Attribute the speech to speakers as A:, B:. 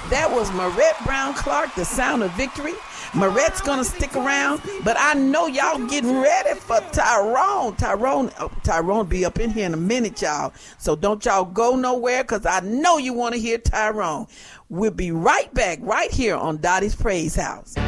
A: That was Marette Brown Clark, The Sound of Victory. Marette's gonna stick around, but I know y'all getting ready for Tyrone. Tyrone be up in here in a minute, y'all. So don't y'all go nowhere, because I know you want to hear Tyrone. We'll be right back right here on Dottie's Praise House.